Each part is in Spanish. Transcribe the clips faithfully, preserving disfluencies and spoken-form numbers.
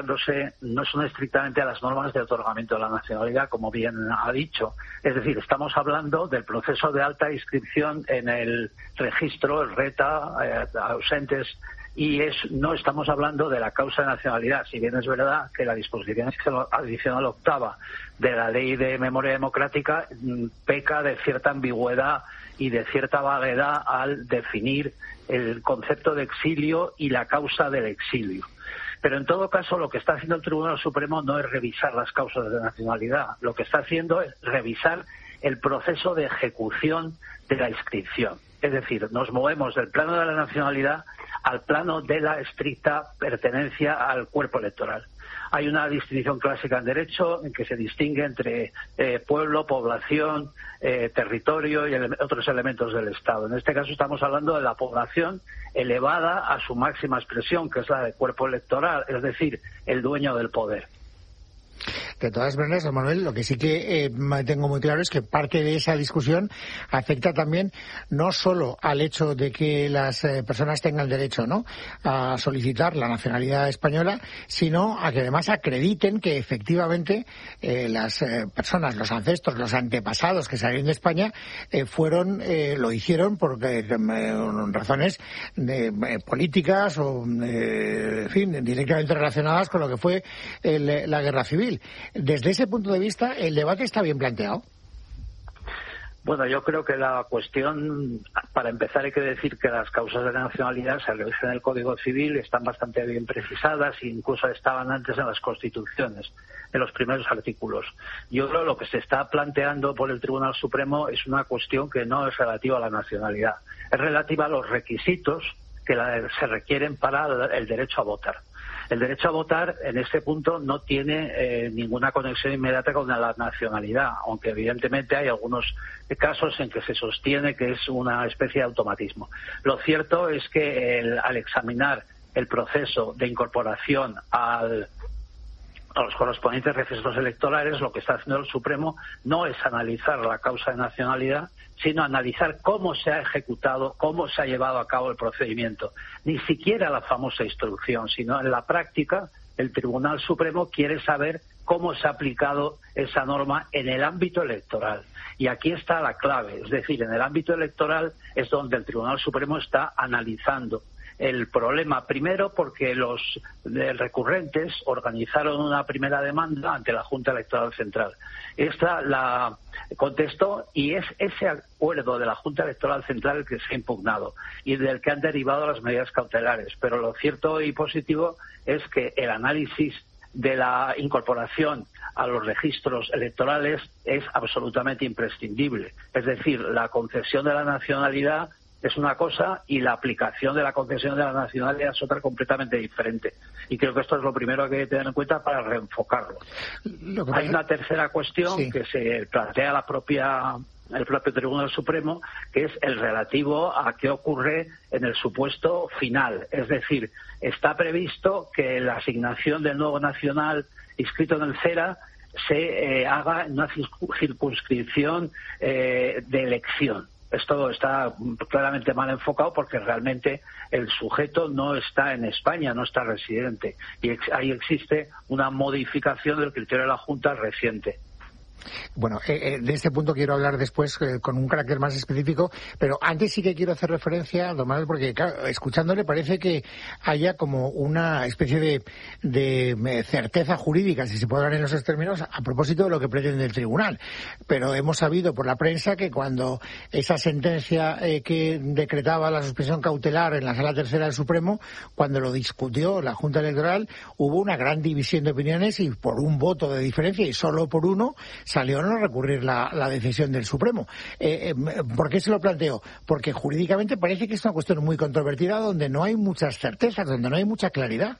no son estrictamente a las normas de otorgamiento de la nacionalidad, como bien ha dicho. Es decir, estamos hablando del proceso de alta inscripción en el registro, el RETA, eh, ausentes, y es, no estamos hablando de la causa de nacionalidad, si bien es verdad que la disposición adicional octava de la Ley de Memoria Democrática peca de cierta ambigüedad y de cierta vaguedad al definir el concepto de exilio y la causa del exilio. Pero en todo caso, lo que está haciendo el Tribunal Supremo no es revisar las causas de nacionalidad, lo que está haciendo es revisar el proceso de ejecución de la inscripción. Es decir, nos movemos del plano de la nacionalidad al plano de la estricta pertenencia al cuerpo electoral. Hay una distinción clásica en derecho en que se distingue entre eh, pueblo, población, eh, territorio y ele- otros elementos del Estado. En este caso estamos hablando de la población elevada a su máxima expresión, que es la del cuerpo electoral, es decir, el dueño del poder. De todas maneras, Manuel, lo que sí que eh, tengo muy claro es que parte de esa discusión afecta también no solo al hecho de que las eh, personas tengan derecho, ¿no?, a solicitar la nacionalidad española, sino a que además acrediten que efectivamente eh, las eh, personas, los ancestros, los antepasados que salieron de España eh, fueron, eh, lo hicieron por eh, razones de, eh, políticas o, eh, en fin, directamente relacionadas con lo que fue el, la guerra civil. Desde ese punto de vista, ¿el debate está bien planteado? Bueno, yo creo que la cuestión, para empezar hay que decir que las causas de nacionalidad se realizan en el Código Civil, están bastante bien precisadas e incluso estaban antes en las constituciones, en los primeros artículos. Yo creo que lo que se está planteando por el Tribunal Supremo es una cuestión que no es relativa a la nacionalidad, es relativa a los requisitos que la, se requieren para el derecho a votar. El derecho a votar en este punto no tiene eh, ninguna conexión inmediata con la nacionalidad, aunque evidentemente hay algunos casos en que se sostiene que es una especie de automatismo. Lo cierto es que el, al examinar el proceso de incorporación al a los correspondientes registros electorales, lo que está haciendo el Supremo no es analizar la causa de nacionalidad, sino analizar cómo se ha ejecutado, cómo se ha llevado a cabo el procedimiento. Ni siquiera la famosa instrucción, sino en la práctica el Tribunal Supremo quiere saber cómo se ha aplicado esa norma en el ámbito electoral. Y aquí está la clave, es decir, en el ámbito electoral es donde el Tribunal Supremo está analizando el problema, primero porque los recurrentes organizaron una primera demanda ante la Junta Electoral Central. Esta la contestó y es ese acuerdo de la Junta Electoral Central el que se ha impugnado y del que han derivado las medidas cautelares. Pero lo cierto y positivo es que el análisis de la incorporación a los registros electorales es absolutamente imprescindible. Es decir, la concesión de la nacionalidad es una cosa y la aplicación de la concesión de la nacionalidad es otra completamente diferente. Y creo que esto es lo primero que hay que tener en cuenta para reenfocarlo. Lo que hay una tercera cuestión sí. que se plantea la propia, el propio Tribunal Supremo, que es el relativo a qué ocurre en el supuesto final. Es decir, está previsto que la asignación del nuevo nacional inscrito en el CERA se eh, haga en una circunscripción eh, de elección. Esto está claramente mal enfocado porque realmente el sujeto no está en España, no está residente. Y ex- ahí existe una modificación del criterio de la Junta reciente. Bueno, eh, eh, de este punto quiero hablar después eh, con un carácter más específico, pero antes sí que quiero hacer referencia a don Manuel, porque claro, escuchándole parece que haya como una especie de, de eh, certeza jurídica, si se puede hablar en esos términos, a propósito de lo que pretende el tribunal. Pero hemos sabido por la prensa que cuando esa sentencia eh, que decretaba la suspensión cautelar en la Sala Tercera del Supremo, cuando lo discutió la Junta Electoral, hubo una gran división de opiniones y por un voto de diferencia, y solo por uno, salió a no recurrir la, la decisión del Supremo. Eh, eh, ¿Por qué se lo planteo? Porque jurídicamente parece que es una cuestión muy controvertida donde no hay muchas certezas, donde no hay mucha claridad.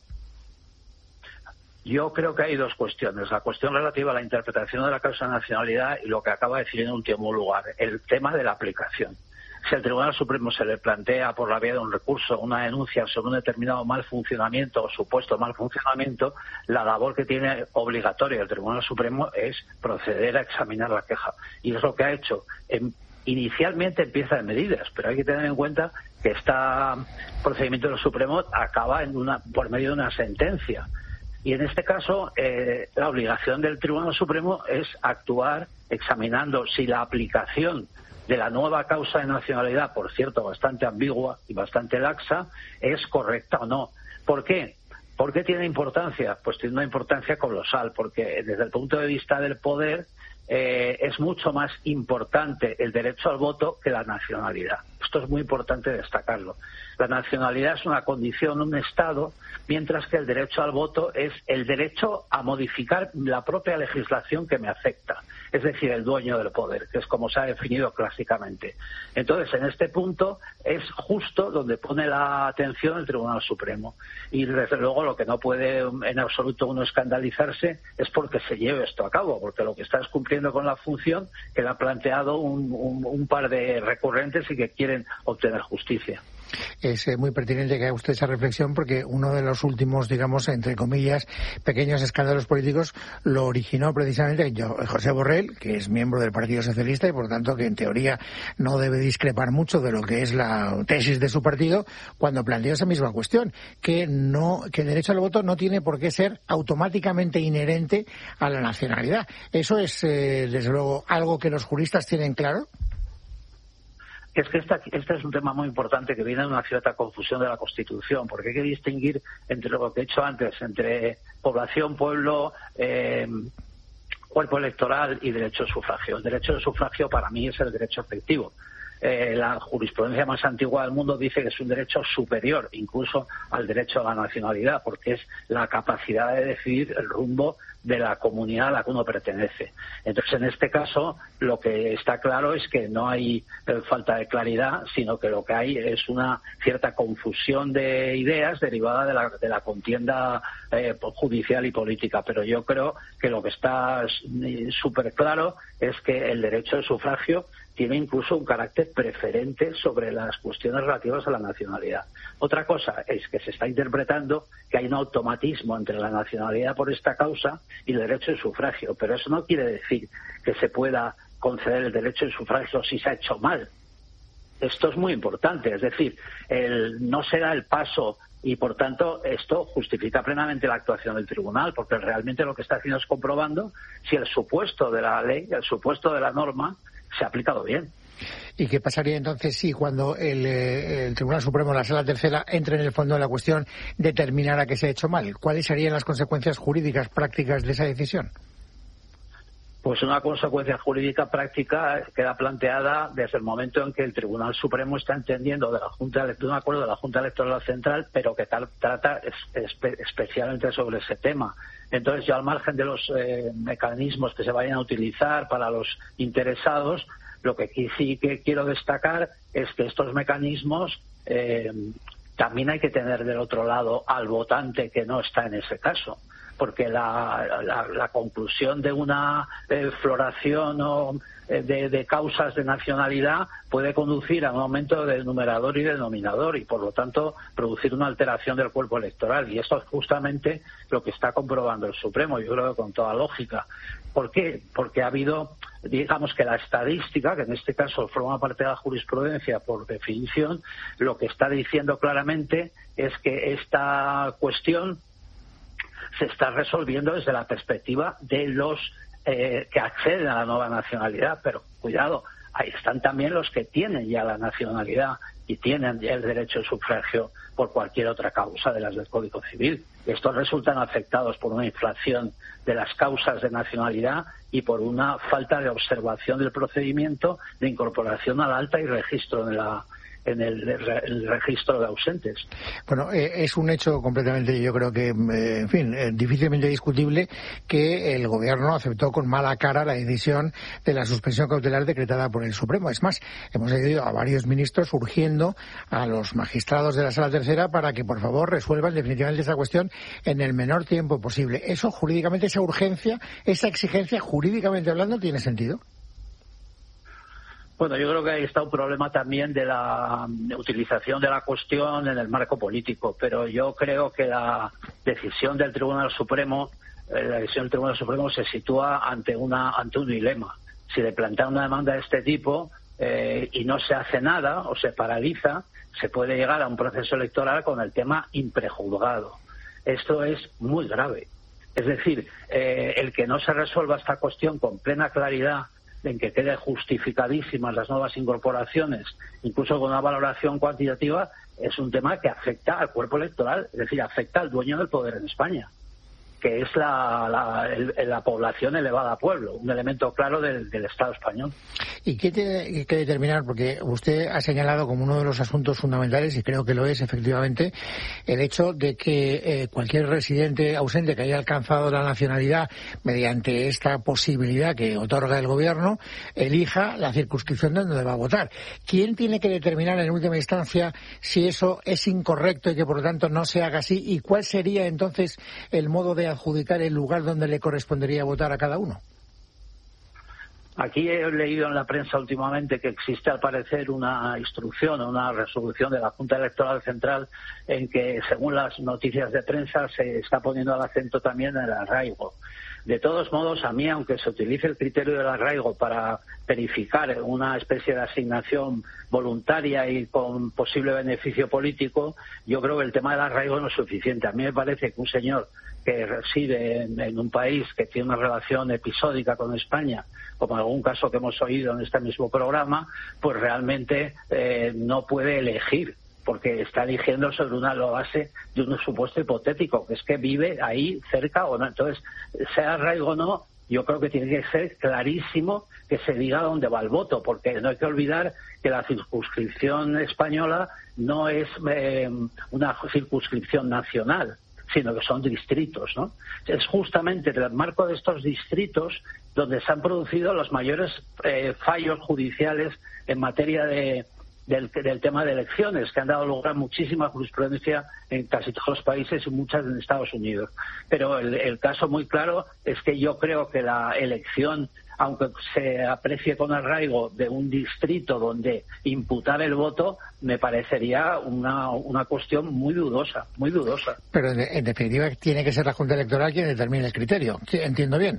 Yo creo que hay dos cuestiones. La cuestión relativa a la interpretación de la causa de nacionalidad y lo que acaba de decir en último lugar, el tema de la aplicación. Si al Tribunal Supremo se le plantea por la vía de un recurso una denuncia sobre un determinado mal funcionamiento o supuesto mal funcionamiento, la labor que tiene obligatoria el Tribunal Supremo es proceder a examinar la queja. Y es lo que ha hecho. En, inicialmente empieza en medidas, pero hay que tener en cuenta que este procedimiento del Supremo acaba en una, por medio de una sentencia. Y en este caso, eh, la obligación del Tribunal Supremo es actuar examinando si la aplicación de la nueva causa de nacionalidad, por cierto, bastante ambigua y bastante laxa, es correcta o no. ¿Por qué? ¿Por qué tiene importancia? Pues tiene una importancia colosal, porque desde el punto de vista del poder eh, es mucho más importante el derecho al voto que la nacionalidad. Esto es muy importante destacarlo. La nacionalidad es una condición, un estado, mientras que el derecho al voto es el derecho a modificar la propia legislación que me afecta, es decir, el dueño del poder, que es como se ha definido clásicamente. Entonces, en este punto es justo donde pone la atención el Tribunal Supremo. Y desde luego lo que no puede en absoluto uno escandalizarse es porque se lleve esto a cabo, porque lo que está es cumpliendo con la función que le ha planteado un, un, un par de recurrentes y que quieren obtener justicia. Es eh, muy pertinente que haga usted esa reflexión porque uno de los últimos, digamos, entre comillas, pequeños escándalos políticos lo originó precisamente José Borrell, que es miembro del Partido Socialista y por tanto que en teoría no debe discrepar mucho de lo que es la tesis de su partido, cuando planteó esa misma cuestión, que no, que el derecho al voto no tiene por qué ser automáticamente inherente a la nacionalidad. ¿Eso es, eh, desde luego, algo que los juristas tienen claro? Es que esta, este es un tema muy importante que viene de una cierta confusión de la Constitución, porque hay que distinguir entre lo que he dicho antes, entre población, pueblo, eh, cuerpo electoral y derecho de sufragio. El derecho de sufragio para mí es el derecho efectivo. Eh, la jurisprudencia más antigua del mundo dice que es un derecho superior incluso al derecho a la nacionalidad, porque es la capacidad de decidir el rumbo de la comunidad a la que uno pertenece. Entonces, en este caso, lo que está claro es que no hay eh, falta de claridad, sino que lo que hay es una cierta confusión de ideas derivada de la, de la contienda eh, judicial y política. Pero yo creo que lo que está súper claro es que el derecho de sufragio tiene incluso un carácter preferente sobre las cuestiones relativas a la nacionalidad. Otra cosa es que se está interpretando que hay un automatismo entre la nacionalidad por esta causa y el derecho de sufragio, pero eso no quiere decir que se pueda conceder el derecho de sufragio si se ha hecho mal. Esto es muy importante, es decir, el, no será el paso y, por tanto, esto justifica plenamente la actuación del tribunal, porque realmente lo que está haciendo es comprobando si el supuesto de la ley, el supuesto de la norma, se ha aplicado bien. ¿Y qué pasaría entonces si cuando el, el Tribunal Supremo, la Sala Tercera, entre en el fondo de la cuestión, determinara que se ha hecho mal? ¿Cuáles serían las consecuencias jurídicas prácticas de esa decisión? Pues una consecuencia jurídica práctica queda planteada desde el momento en que el Tribunal Supremo está entendiendo de la Junta de un acuerdo de la Junta Electoral Central, pero que tal, trata espe, especialmente sobre ese tema. Entonces, yo al margen de los eh, mecanismos que se vayan a utilizar para los interesados, lo que sí que quiero destacar es que estos mecanismos eh, también hay que tener del otro lado al votante que no está en ese caso, porque la, la, la conclusión de una eh, floración o de, de causas de nacionalidad puede conducir a un aumento del numerador y del denominador y, por lo tanto, producir una alteración del cuerpo electoral. Y esto es justamente lo que está comprobando el Supremo, yo creo que con toda lógica. ¿Por qué? Porque ha habido, digamos que la estadística, que en este caso forma parte de la jurisprudencia por definición, lo que está diciendo claramente es que esta cuestión se está resolviendo desde la perspectiva de los eh, que acceden a la nueva nacionalidad, pero cuidado, ahí están también los que tienen ya la nacionalidad y tienen ya el derecho de sufragio por cualquier otra causa de las del Código Civil. Estos resultan afectados por una inflación de las causas de nacionalidad y por una falta de observación del procedimiento de incorporación al alta y registro de la en el, el registro de ausentes. Bueno, eh, es un hecho completamente, yo creo que, eh, en fin, eh, difícilmente discutible que el Gobierno aceptó con mala cara la decisión de la suspensión cautelar decretada por el Supremo. Es más, hemos oído a varios ministros urgiendo a los magistrados de la Sala Tercera para que, por favor, resuelvan definitivamente esa cuestión en el menor tiempo posible. ¿Eso jurídicamente, esa urgencia, esa exigencia, jurídicamente hablando, tiene sentido? Bueno, yo creo que ahí está un problema también de la utilización de la cuestión en el marco político, pero yo creo que la decisión del Tribunal Supremo, eh, la decisión del Tribunal Supremo se sitúa ante una ante un dilema. Si le plantean una demanda de este tipo eh, y no se hace nada o se paraliza, se puede llegar a un proceso electoral con el tema imprejuzgado. esto es muy grave. Es decir, eh, el que no se resuelva esta cuestión con plena claridad, en que queden justificadísimas las nuevas incorporaciones, incluso con una valoración cuantitativa, es un tema que afecta al cuerpo electoral, es decir, afecta al dueño del poder en España, que es la, la, el, la población elevada a pueblo, un elemento claro del, del Estado español. ¿Y qué tiene que determinar? Porque usted ha señalado como uno de los asuntos fundamentales, y creo que lo es efectivamente, el hecho de que eh, cualquier residente ausente que haya alcanzado la nacionalidad mediante esta posibilidad que otorga el gobierno, elija la circunscripción donde va a votar. ¿Quién tiene que determinar en última instancia si eso es incorrecto y que por lo tanto no se haga así? ¿Y cuál sería entonces el modo de adjudicar el lugar donde le correspondería votar a cada uno? Aquí he leído en la prensa últimamente que existe, al parecer, una instrucción o una resolución de la Junta Electoral Central en que, según las noticias de prensa, se está poniendo el acento también en el arraigo. De todos modos, a mí, aunque se utilice el criterio del arraigo para verificar una especie de asignación voluntaria y con posible beneficio político, yo creo que el tema del arraigo no es suficiente. A mí me parece que un señor que reside en, en un país que tiene una relación episódica con España, como en algún caso que hemos oído en este mismo programa, pues realmente eh, no puede elegir, porque está eligiendo sobre una base de un supuesto hipotético, que es que vive ahí cerca o no. Entonces, sea arraigo o no, yo creo que tiene que ser clarísimo que se diga dónde va el voto, porque no hay que olvidar que la circunscripción española no es eh, una circunscripción nacional, sino que son distritos, ¿no? Es justamente en el marco de estos distritos donde se han producido los mayores eh, fallos judiciales en materia de Del, del tema de elecciones, que han dado lugar a muchísima jurisprudencia en casi todos los países y muchas en Estados Unidos. Pero el, el caso muy claro es que yo creo que la elección, aunque se aprecie con arraigo de un distrito donde imputar el voto, me parecería una, una cuestión muy dudosa, muy dudosa. Pero en, en definitiva tiene que ser la Junta Electoral quien determine el criterio. ¿Sí? ¿Entiendo bien?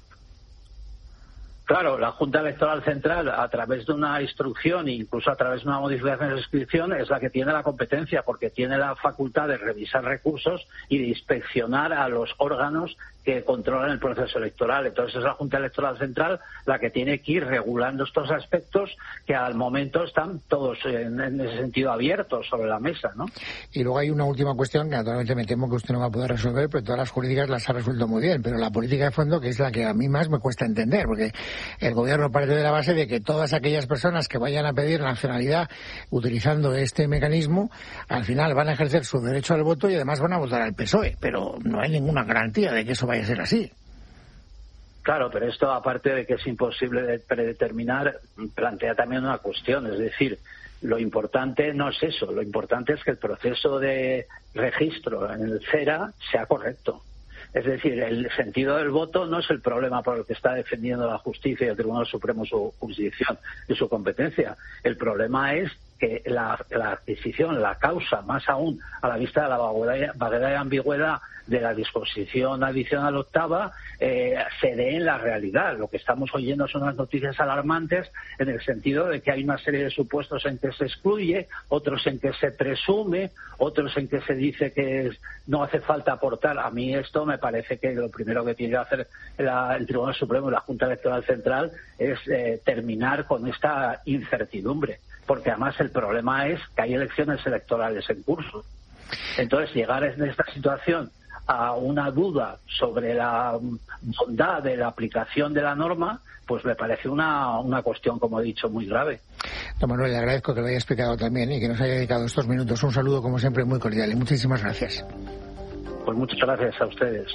Claro, la Junta Electoral Central, a través de una instrucción e incluso a través de una modificación de la inscripción, es la que tiene la competencia, porque tiene la facultad de revisar recursos y de inspeccionar a los órganos que controlan el proceso electoral. Entonces es la Junta Electoral Central la que tiene que ir regulando estos aspectos que al momento están todos en, en ese sentido abiertos sobre la mesa, ¿no? Y luego hay una última cuestión que naturalmente me temo que usted no va a poder resolver, pero todas las jurídicas las ha resuelto muy bien, pero la política de fondo, que es la que a mí más me cuesta entender, porque el gobierno parte de la base de que todas aquellas personas que vayan a pedir nacionalidad utilizando este mecanismo, al final van a ejercer su derecho al voto y además van a votar al P S O E, pero no hay ninguna garantía de que eso vaya a ser así. Claro, pero esto, aparte de que es imposible de predeterminar, plantea también una cuestión, es decir, lo importante no es eso, lo importante es que el proceso de registro en el CERA sea correcto. Es decir, el sentido del voto no es el problema por el que está defendiendo la justicia y el Tribunal Supremo su jurisdicción y su competencia. El problema es que la, la adquisición, la causa, más aún a la vista de la vaguedad y ambigüedad de la disposición adicional octava, eh, se dé en la realidad. Lo que estamos oyendo son unas noticias alarmantes en el sentido de que hay una serie de supuestos en que se excluye, otros en que se presume, otros en que se dice que es, no hace falta aportar. A mí esto me parece que lo primero que tiene que hacer la, el Tribunal Supremo y la Junta Electoral Central es eh, terminar con esta incertidumbre, porque además el problema es que hay elecciones electorales en curso. Entonces, llegar en esta situación a una duda sobre la bondad de la aplicación de la norma, pues me parece una, una cuestión, como he dicho, muy grave. Don Manuel, le agradezco que lo haya explicado también y que nos haya dedicado estos minutos. Un saludo, como siempre, muy cordial y muchísimas gracias. Pues muchas gracias a ustedes.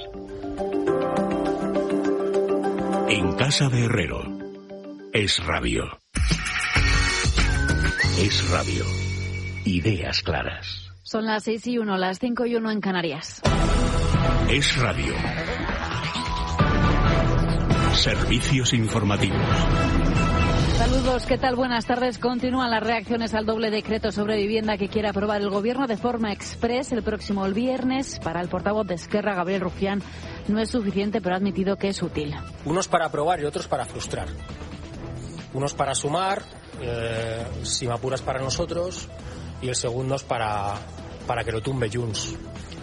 En casa de Herrero, Es Radio. Es Radio. Ideas claras. Son las seis y uno, las cinco y uno en Canarias. Es Radio. Servicios informativos. Saludos, ¿qué tal? Buenas tardes. Continúan las reacciones al doble decreto sobre vivienda que quiere aprobar el Gobierno de forma exprés el próximo viernes. Para el portavoz de Esquerra, Gabriel Rufián, no es suficiente, pero ha admitido que es útil. Unos para aprobar y otros para frustrar. Unos para sumar, eh, si me apuras para nosotros, y el segundo es para, para que lo tumbe Junts.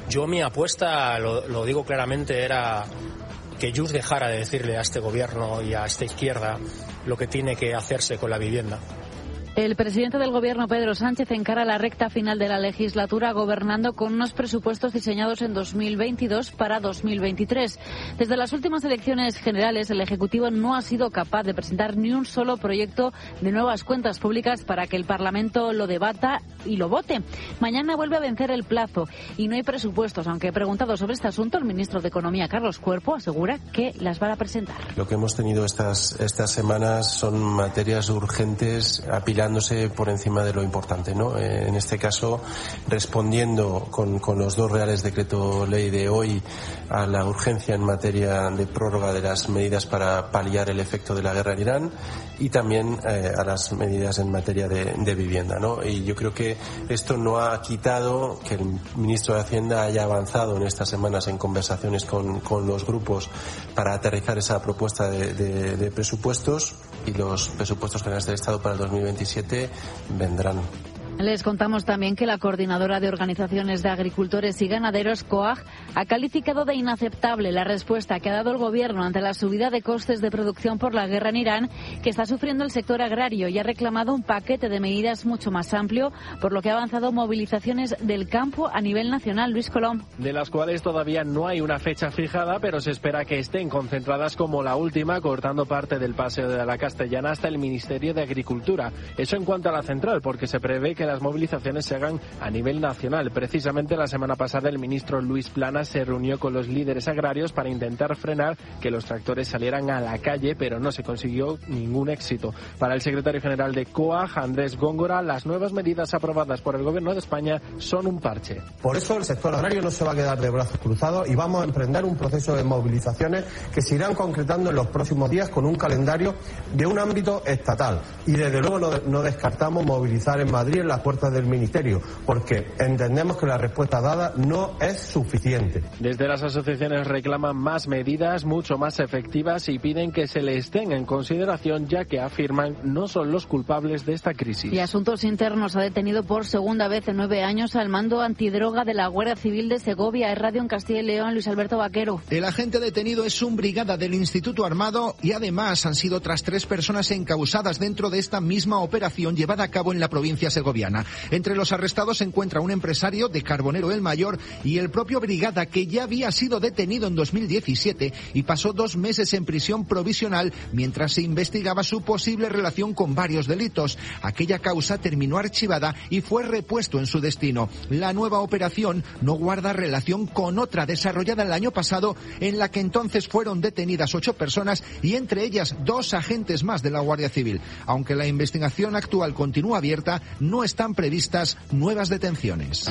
Yo mi apuesta, lo, lo digo claramente, era que Junts dejara de decirle a este gobierno y a esta izquierda lo que tiene que hacerse con la vivienda. El presidente del Gobierno, Pedro Sánchez, encara la recta final de la legislatura gobernando con unos presupuestos diseñados en dos mil veintidós para dos mil veintitrés. Desde las últimas elecciones generales, el Ejecutivo no ha sido capaz de presentar ni un solo proyecto de nuevas cuentas públicas para que el Parlamento lo debata y lo vote. Mañana vuelve a vencer el plazo y no hay presupuestos, aunque preguntado sobre este asunto, el ministro de Economía, Carlos Cuerpo, asegura que las van a presentar. Lo que hemos tenido estas, estas semanas son materias urgentes apilando por encima de lo importante, ¿no? En este caso, respondiendo con, con los dos reales decreto ley de hoy a la urgencia en materia de prórroga de las medidas para paliar el efecto de la guerra en Irán y también eh, a las medidas en materia de, de vivienda, ¿no? Y yo creo que esto no ha quitado que el ministro de Hacienda haya avanzado en estas semanas en conversaciones con, con los grupos para aterrizar esa propuesta de, de, de presupuestos, y los presupuestos generales del Estado para el dos mil veintisiete vendrán. Les contamos también que la Coordinadora de Organizaciones de Agricultores y Ganaderos, COAG, ha calificado de inaceptable la respuesta que ha dado el Gobierno ante la subida de costes de producción por la guerra en Irán que está sufriendo el sector agrario, y ha reclamado un paquete de medidas mucho más amplio, por lo que ha avanzado movilizaciones del campo a nivel nacional. Luis Colom. De las cuales todavía no hay una fecha fijada, pero se espera que estén concentradas como la última, cortando parte del Paseo de la Castellana hasta el Ministerio de Agricultura. Eso en cuanto a la central, porque se prevé que las movilizaciones se hagan a nivel nacional. Precisamente la semana pasada el ministro Luis Planas se reunió con los líderes agrarios para intentar frenar que los tractores salieran a la calle, pero no se consiguió ningún éxito. Para el secretario general de COAG, Andrés Góngora, las nuevas medidas aprobadas por el Gobierno de España son un parche. Por eso el sector agrario no se va a quedar de brazos cruzados y vamos a emprender un proceso de movilizaciones que se irán concretando en los próximos días con un calendario de un ámbito estatal. Y desde luego no, no descartamos movilizar en Madrid en las puertas del Ministerio, porque entendemos que la respuesta dada no es suficiente. Desde las asociaciones reclaman más medidas, mucho más efectivas, y piden que se les tenga en consideración, ya que afirman no son los culpables de esta crisis. Y Asuntos Internos ha detenido por segunda vez en nueve años al mando antidroga de la Guardia Civil de Segovia. Es Radio en Castilla y León, Luis Alberto Vaquero. El agente detenido es un brigada del Instituto Armado y además han sido otras tres personas encausadas dentro de esta misma operación llevada a cabo en la provincia segoviana. Entre los arrestados se encuentra un empresario de Carbonero el Mayor y el propio brigada, que ya había sido detenido en dos mil diecisiete y pasó dos meses en prisión provisional mientras se investigaba su posible relación con varios delitos. Aquella causa terminó archivada y fue repuesto en su destino. La nueva operación no guarda relación con otra desarrollada el año pasado, en la que entonces fueron detenidas ocho personas y entre ellas dos agentes más de la Guardia Civil. Aunque la investigación actual continúa abierta, no están previstas nuevas detenciones.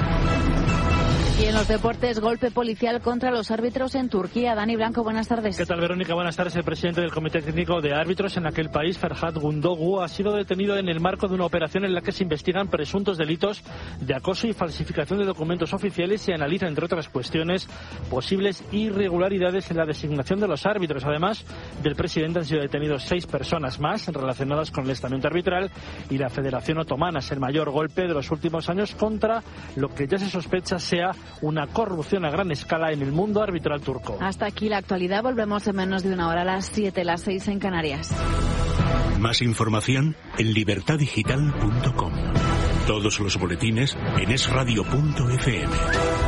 Y en los deportes, golpe policial contra los árbitros en Turquía. Dani Blanco, buenas tardes. ¿Qué tal, Verónica? Buenas tardes. El presidente del Comité Técnico de Árbitros en aquel país, Ferhat Gündoğdu, ha sido detenido en el marco de una operación en la que se investigan presuntos delitos de acoso y falsificación de documentos oficiales y analiza, entre otras cuestiones, posibles irregularidades en la designación de los árbitros. Además del presidente, han sido detenidos seis personas más relacionadas con el estamento arbitral y la Federación Otomana. Es el mayor golpe de los últimos años contra lo que ya se sospecha sea una corrupción a gran escala en el mundo arbitral turco. Hasta aquí la actualidad. Volvemos en menos de una hora, a las siete, las seis en Canarias. Más información en libertad digital punto com. Todos los boletines en es radio punto efe eme.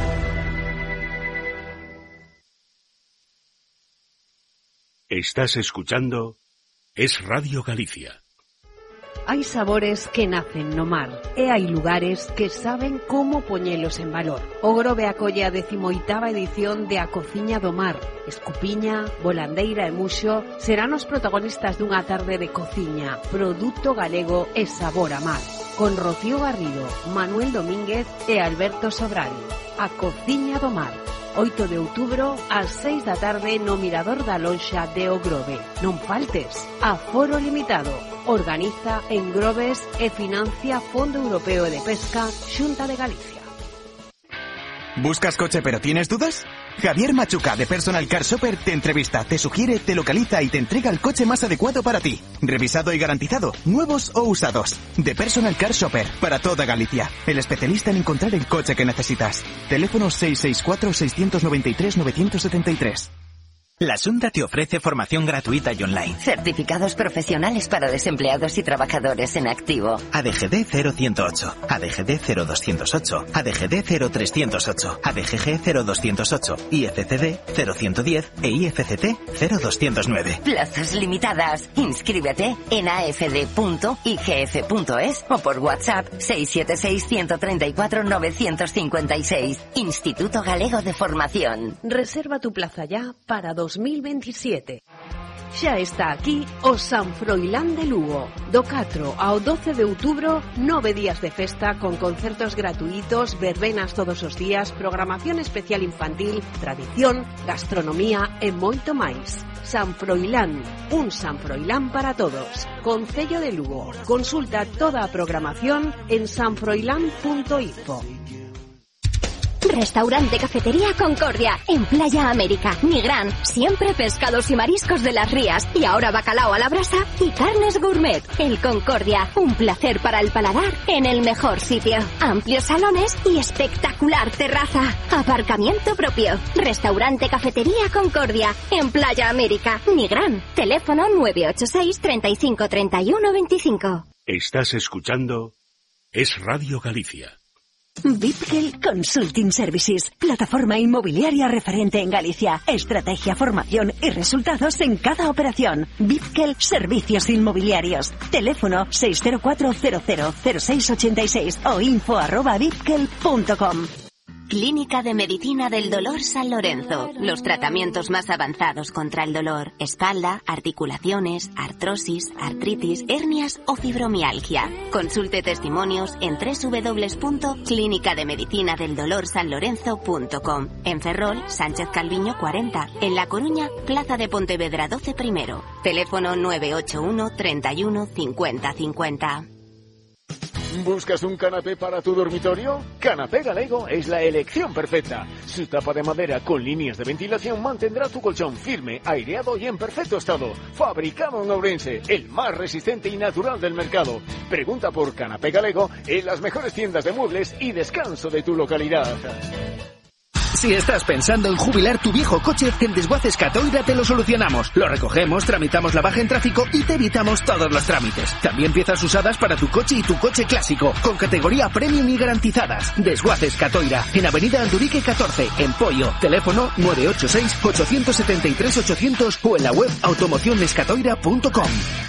Estás escuchando Es Radio Galicia. Hai sabores que nacen no mar e hai lugares que saben como poñelos en valor. O Grove acolle a decimoitava edición de A Cociña do Mar. Escupiña, volandeira e muxo serán os protagonistas dunha tarde de cociña, produto galego e sabor a mar. Con Rocío Garrido, Manuel Domínguez e Alberto Sobral. A Cociña do Mar. oito de outubro, ás seis da tarde no Mirador da Lonxa de O Grove. Non faltes. Aforo limitado. Organiza en Groves e financia Fondo Europeo de Pesca, Xunta de Galicia. ¿Buscas coche pero tienes dudas? Javier Machuca de Personal Car Shopper te entrevista, te sugiere, te localiza y te entrega el coche más adecuado para ti. Revisado y garantizado, nuevos o usados. De Personal Car Shopper, para toda Galicia. El especialista en encontrar el coche que necesitas. Teléfono seis seis cuatro, seis nueve tres, nueve siete tres. La Xunta te ofrece formación gratuita y online. Certificados profesionales para desempleados y trabajadores en activo. A D G D cero ciento ocho, A D G D cero doscientos ocho, A D G D cero trescientos ocho, A D G G cero doscientos ocho, I F C D cero ciento diez e I F C T cero doscientos nueve. Plazas limitadas. Inscríbete en a f d punto i g f punto es o por WhatsApp seis siete seis, uno tres cuatro, nueve cinco seis. Instituto Galego de Formación. Reserva tu plaza ya para dos mil veintisiete. Xa está aquí o San Froilán de Lugo. Do catro ao doce de outubro, nove días de festa con concertos gratuitos, verbenas todos os días, programación especial infantil, tradición, gastronomía e moito máis. San Froilán, un San Froilán para todos. Concello de Lugo. Consulta toda a programación en san froilán punto info. Restaurante Cafetería Concordia, en Playa América, Nigrán, siempre pescados y mariscos de las rías, y ahora bacalao a la brasa y carnes gourmet. El Concordia, un placer para el paladar en el mejor sitio. Amplios salones y espectacular terraza. Aparcamiento propio. Restaurante Cafetería Concordia, en Playa América, Nigrán. Teléfono nueve ocho seis, treinta y cinco, treinta y uno, veinticinco. Estás escuchando Es Radio Galicia. Vipkel Consulting Services, plataforma inmobiliaria referente en Galicia. Estrategia, formación y resultados en cada operación. Vipkel Servicios Inmobiliarios. Teléfono seis cero cuatro, cero cero, cero seis ocho seis o info arroba vipkel punto com. Clínica de Medicina del Dolor San Lorenzo. Los tratamientos más avanzados contra el dolor. Espalda, articulaciones, artrosis, artritis, hernias o fibromialgia. Consulte testimonios en doble u doble u doble u punto clínica de medicina del dolor san lorenzo punto com. En Ferrol, Sánchez Calviño cuarenta. En La Coruña, Plaza de Pontevedra doce primero. Teléfono nueve ocho uno, treinta y uno, cincuenta, cincuenta. ¿Buscas un canapé para tu dormitorio? Canapé Galego es la elección perfecta. Su tapa de madera con líneas de ventilación mantendrá tu colchón firme, aireado y en perfecto estado. Fabricado en Ourense, el más resistente y natural del mercado. Pregunta por Canapé Galego en las mejores tiendas de muebles y descanso de tu localidad. Si estás pensando en jubilar tu viejo coche, en Desguaces Catoira te lo solucionamos. Lo recogemos, tramitamos la baja en tráfico y te evitamos todos los trámites. También piezas usadas para tu coche y tu coche clásico, con categoría premium y garantizadas. Desguaces Catoira, en Avenida Andurique catorce, en Poio. Teléfono nueve ocho seis, ocho siete tres, ochocientos o en la web automocionescatoira punto com.